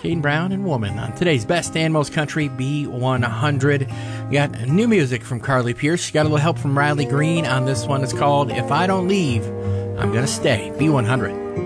Kane Brown and Woman on today's Best and Most Country B100. We got new music from Carly Pearce. Got a little help from Riley Green on this one. It's called If I Don't Leave, I'm Gonna Stay. B100.